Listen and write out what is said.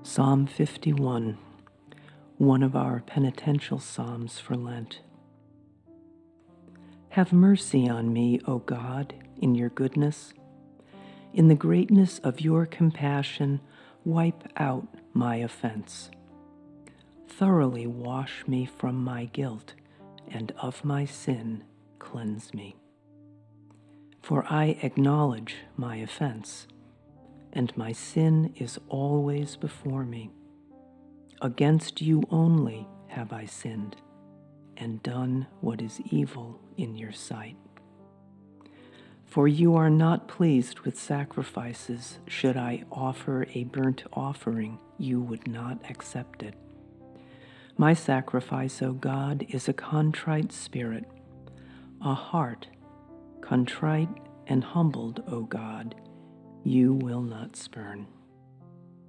Psalm 51, one of our penitential psalms for Lent. Have mercy on me, O God, in your goodness. In the greatness of your compassion, wipe out my offense. Thoroughly wash me from my guilt, and of my sin cleanse me. For I acknowledge my offense, and my sin is always before me. Against you only have I sinned, and done what is evil in your sight. For you are not pleased with sacrifices. Should I offer a burnt offering, you would not accept it. My sacrifice, O God, is a contrite spirit, a heart contrite and humbled, O God, you will not spurn.